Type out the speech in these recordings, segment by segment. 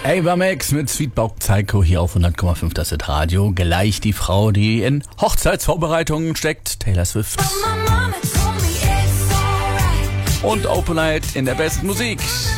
Ava Max mit Sweetbox Psycho hier auf 100,5 das Hit Radio. Gleich die Frau, die in Hochzeitsvorbereitungen steckt, Taylor Swift. Und Open Night in der besten Musik.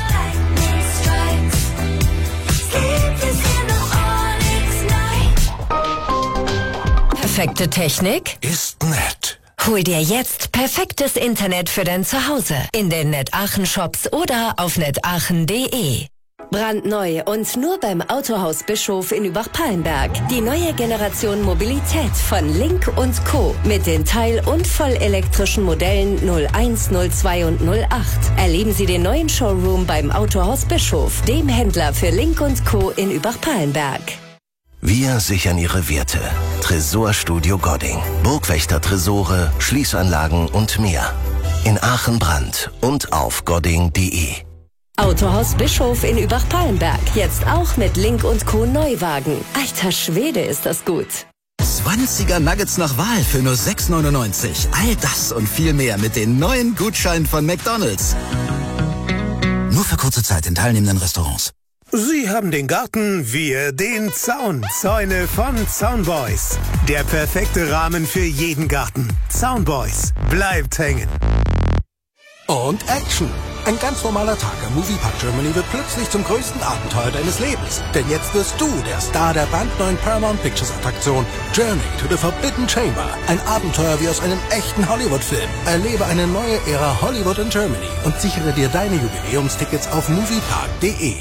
Perfekte Technik? Ist nett. Hol dir jetzt perfektes Internet für dein Zuhause in den NetAachen Shops oder auf netaachen.de. Brandneu und nur beim Autohaus Bischof in Übach-Palenberg. Die neue Generation Mobilität von Link & Co. mit den teil- und vollelektrischen Modellen 01, 02 und 08. Erleben Sie den neuen Showroom beim Autohaus Bischof, dem Händler für Link & Co. in Übach-Palenberg. Wir sichern Ihre Werte. Tresorstudio Godding. Burgwächter-Tresore, Schließanlagen und mehr. In Aachen Brand und auf godding.de. Autohaus Bischof in Übach-Palenberg. Jetzt auch mit Link & Co. Neuwagen. Alter Schwede, ist das gut. 20er Nuggets nach Wahl für nur 6,99. All das und viel mehr mit den neuen Gutscheinen von McDonald's. Nur für kurze Zeit in teilnehmenden Restaurants. Sie haben den Garten, wir den Zaun. Zäune von Zaunboys. Der perfekte Rahmen für jeden Garten. Zaunboys. Bleibt hängen. Und Action. Ein ganz normaler Tag am Moviepark Germany wird plötzlich zum größten Abenteuer deines Lebens. Denn jetzt wirst du der Star der brandneuen Paramount Pictures Attraktion Journey to the Forbidden Chamber. Ein Abenteuer wie aus einem echten Hollywood-Film. Erlebe eine neue Ära Hollywood in Germany und sichere dir deine Jubiläumstickets auf moviepark.de.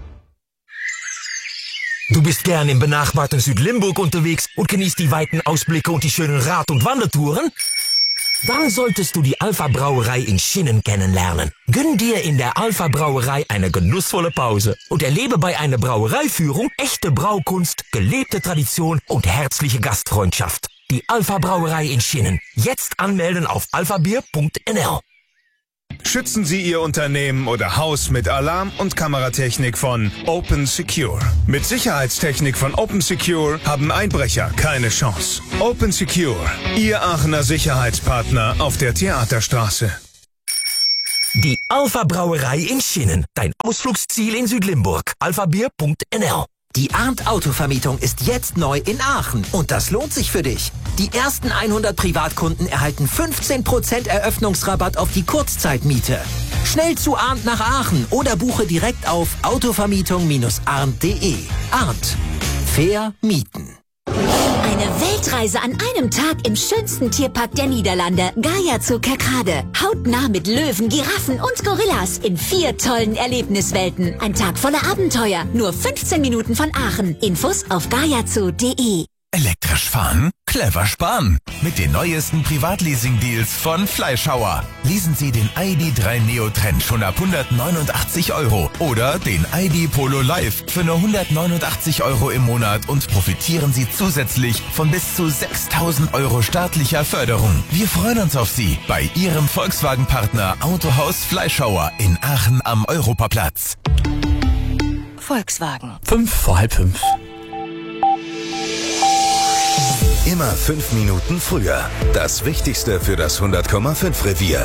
Du bist gern im benachbarten Südlimburg unterwegs und genießt die weiten Ausblicke und die schönen Rad- und Wandertouren? Dann solltest du die Alpha Brauerei in Schinnen kennenlernen. Gönn dir in der Alpha Brauerei eine genussvolle Pause und erlebe bei einer Brauereiführung echte Braukunst, gelebte Tradition und herzliche Gastfreundschaft. Die Alpha Brauerei in Schinnen. Jetzt anmelden auf alphabier.nl. Schützen Sie Ihr Unternehmen oder Haus mit Alarm- und Kameratechnik von Open Secure. Mit Sicherheitstechnik von Open Secure haben Einbrecher keine Chance. Open Secure, Ihr Aachener Sicherheitspartner auf der Theaterstraße. Die Alpha Brauerei in Schinnen. Dein Ausflugsziel in Südlimburg. alphabier.nl. Die Arndt Autovermietung ist jetzt neu in Aachen und das lohnt sich für dich. Die ersten 100 Privatkunden erhalten 15% Eröffnungsrabatt auf die Kurzzeitmiete. Schnell zu Arndt nach Aachen oder buche direkt auf autovermietung-arndt.de. Arndt. Fair mieten. Eine Weltreise an einem Tag im schönsten Tierpark der Niederlande, Gaia Zoo Kerkrade. Hautnah mit Löwen, Giraffen und Gorillas in 4 tollen Erlebniswelten. Ein Tag voller Abenteuer, nur 15 Minuten von Aachen. Infos auf gaiazoo.de. Elektrisch fahren? Clever sparen. Mit den neuesten Privatleasing-Deals von Fleischhauer. Leasen Sie den ID.3 Neo Trend schon ab 189 € oder den ID Polo Live für nur 189 € im Monat und profitieren Sie zusätzlich von bis zu 6.000 € staatlicher Förderung. Wir freuen uns auf Sie bei Ihrem Volkswagen-Partner Autohaus Fleischhauer in Aachen am Europaplatz. Volkswagen. 5:05. Immer 5 Minuten früher. Das Wichtigste für das 100,5 Revier.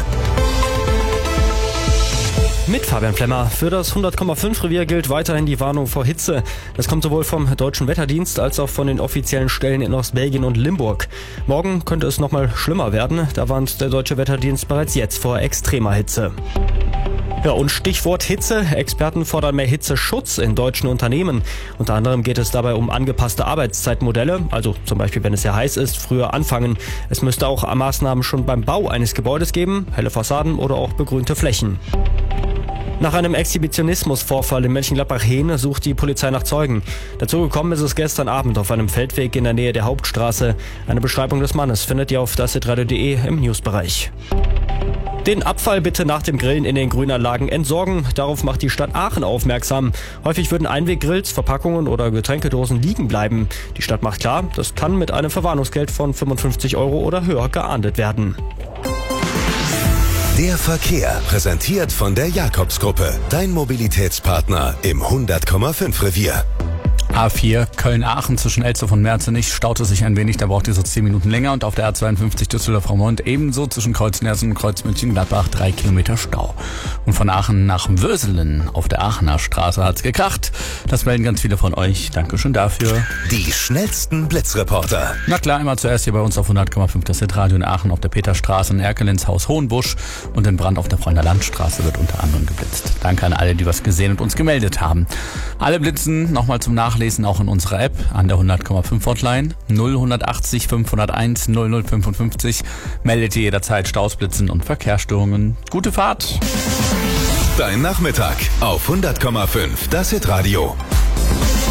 Mit Fabian Flemmer. Für das 100,5 Revier gilt weiterhin die Warnung vor Hitze. Das kommt sowohl vom Deutschen Wetterdienst als auch von den offiziellen Stellen in Ostbelgien und Limburg. Morgen könnte es nochmal schlimmer werden. Da warnt der Deutsche Wetterdienst bereits jetzt vor extremer Hitze. Ja, und Stichwort Hitze. Experten fordern mehr Hitzeschutz in deutschen Unternehmen. Unter anderem geht es dabei um angepasste Arbeitszeitmodelle, also zum Beispiel, wenn es sehr heiß ist, früher anfangen. Es müsste auch Maßnahmen schon beim Bau eines Gebäudes geben, helle Fassaden oder auch begrünte Flächen. Nach einem Exhibitionismusvorfall in Mönchengladbach-Hehn sucht die Polizei nach Zeugen. Dazu gekommen ist es gestern Abend auf einem Feldweg in der Nähe der Hauptstraße. Eine Beschreibung des Mannes findet ihr auf dashitradio.de im Newsbereich. Den Abfall bitte nach dem Grillen in den Grünanlagen entsorgen. Darauf macht die Stadt Aachen aufmerksam. Häufig würden Einweggrills, Verpackungen oder Getränkedosen liegen bleiben. Die Stadt macht klar, das kann mit einem Verwarnungsgeld von 55 € oder höher geahndet werden. Der Verkehr, präsentiert von der Jakobsgruppe. Dein Mobilitätspartner im 100,5 Revier. A4 Köln-Aachen zwischen Elstow und Merzenich staute sich ein wenig, da braucht ihr so 10 Minuten länger. Und auf der A52 Düsseldorf-Raumont ebenso zwischen Kreuz-Nersen und Kreuz-München-Gladbach 3 Kilometer Stau. Und von Aachen nach Würselen auf der Aachener Straße hat's gekracht. Das melden ganz viele von euch. Dankeschön dafür. Die schnellsten Blitzreporter. Na klar, immer zuerst hier bei uns auf 100,5 das Hitradio in Aachen auf der Peterstraße, in Erkelens Haus Hohenbusch und in Brand auf der Freunde Landstraße wird unter anderem geblitzt. Danke an alle, die was gesehen und uns gemeldet haben. Alle Blitzen nochmal zum Nachlesen auch in unserer App an der 100,5 Hotline 0180 501 0055. Meldet ihr jederzeit Staus, Blitzen und Verkehrsstörungen. Gute Fahrt! Dein Nachmittag auf 100,5 das Hitradio.